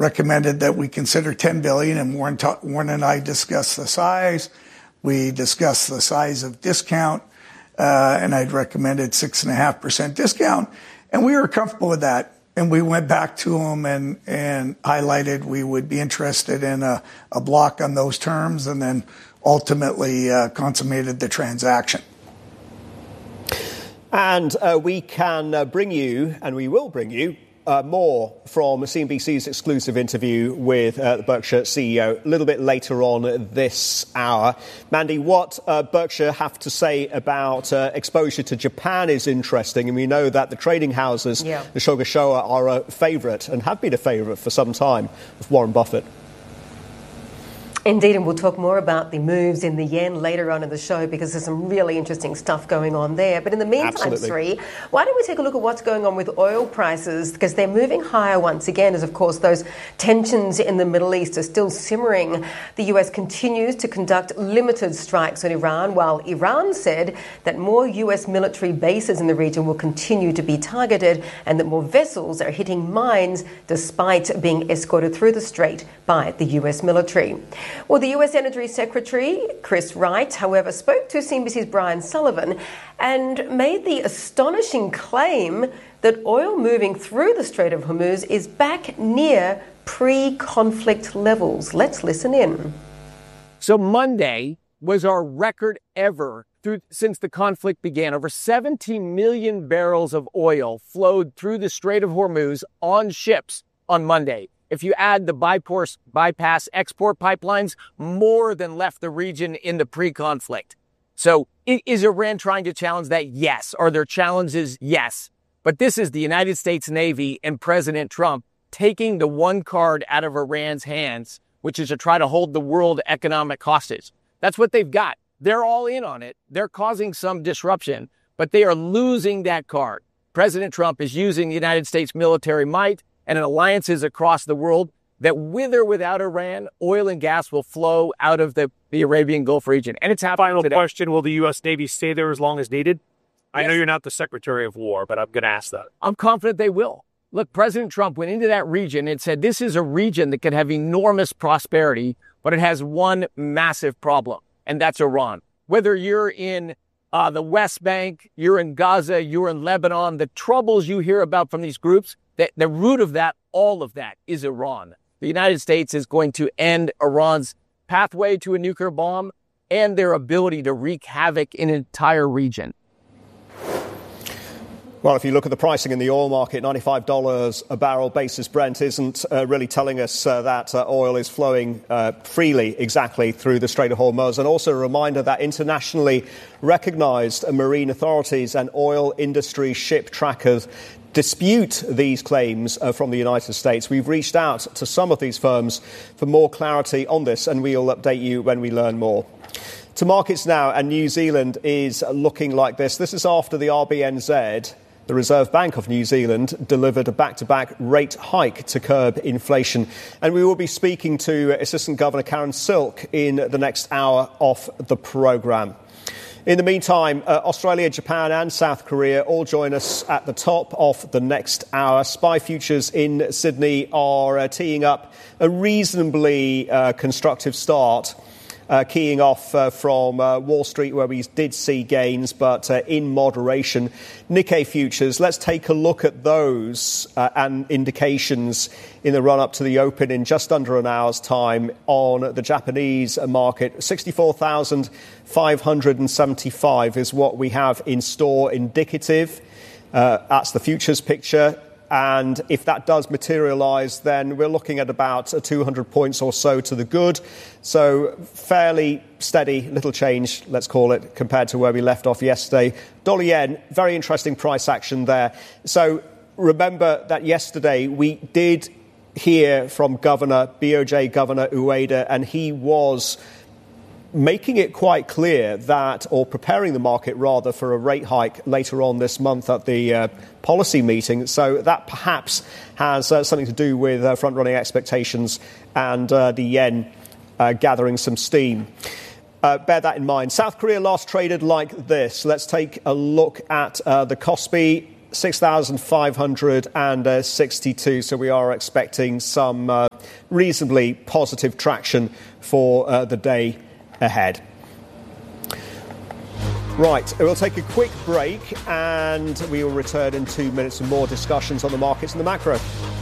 recommended that we consider $10 billion, and Warren and I discussed the size. We discussed the size of discount, and I'd recommended 6.5% discount, and we were comfortable with that. And we went back to them and highlighted we would be interested in a block on those terms, and then ultimately consummated the transaction. And we can bring you, and we will bring you, more from CNBC's exclusive interview with the Berkshire CEO a little bit later on this hour. Mandy, what Berkshire have to say about exposure to Japan is interesting, and we know that the trading houses, the Showa Showa, are a favourite and have been a favourite for some time of Warren Buffett. Indeed, and we'll talk more about the moves in the yen later on in the show, because there's some really interesting stuff going on there. But in the meantime, Sri, why don't we take a look at what's going on with oil prices, because they're moving higher once again, as of course those tensions in the Middle East are still simmering. The US continues to conduct limited strikes on Iran, while Iran said that more US military bases in the region will continue to be targeted, and that more vessels are hitting mines despite being escorted through the strait by the US military. Well, the US Energy Secretary, Chris Wright, however, spoke to CNBC's Brian Sullivan and made the astonishing claim that oil moving through the Strait of Hormuz is back near pre-conflict levels. Let's listen in. So Monday was our record ever since the conflict began. Over 17 million barrels of oil flowed through the Strait of Hormuz on ships on Monday. If you add the bypass export pipelines, more than left the region in the pre-conflict. So is Iran trying to challenge that? Yes. Are there challenges? Yes. But this is the United States Navy and President Trump taking the one card out of Iran's hands, which is to try to hold the world economic hostage. That's what they've got. They're all in on it. They're causing some disruption, but they are losing that card. President Trump is using the United States military might and alliances across the world that with or without Iran, oil and gas will flow out of the Arabian Gulf region. And it's happening Final today. Question, will the U.S. Navy stay there as long as needed? Yes. I know you're not the Secretary of War, but I'm going to ask that. I'm confident they will. Look, President Trump went into that region and said, this is a region that can have enormous prosperity, but it has one massive problem, and that's Iran. Whether you're in the West Bank, you're in Gaza, you're in Lebanon, the troubles you hear about from these groups, the root of that, all of that, is Iran. The United States is going to end Iran's pathway to a nuclear bomb and their ability to wreak havoc in an entire region. Well, if you look at the pricing in the oil market, $95 a barrel basis Brent isn't really telling us that oil is flowing freely exactly through the Strait of Hormuz. And also a reminder that internationally recognized marine authorities and oil industry ship trackers dispute these claims from the United States. We've reached out to some of these firms for more clarity on this, and we'll update you when we learn more. To markets now, and New Zealand is looking like this. This is after the RBNZ, the Reserve Bank of New Zealand, delivered a back-to-back rate hike to curb inflation. And we will be speaking to Assistant Governor Karen Silk in the next hour of the programme. In the meantime, Australia, Japan and South Korea all join us at the top of the next hour. SPI futures in Sydney are teeing up a reasonably constructive start, keying off from Wall Street, where we did see gains, but in moderation. Nikkei futures, let's take a look at those and indications in the run-up to the open in just under an hour's time on the Japanese market. 64,575 is what we have in store indicative. That's the futures picture. And if that does materialise, then we're looking at about 200 points or so to the good. So fairly steady, little change, let's call it, compared to where we left off yesterday. Dollar yen, very interesting price action there. So remember that yesterday we did hear from BOJ Governor Ueda, and he was making it quite clear that, or preparing the market rather, for a rate hike later on this month at the policy meeting. So that perhaps has something to do with front-running expectations and the yen gathering some steam. Bear that in mind. South Korea last traded like this. Let's take a look at the Kospi. 6,562. So we are expecting some reasonably positive traction for the day ahead. Right, we'll take a quick break and we will return in 2 minutes with more discussions on the markets and the macro.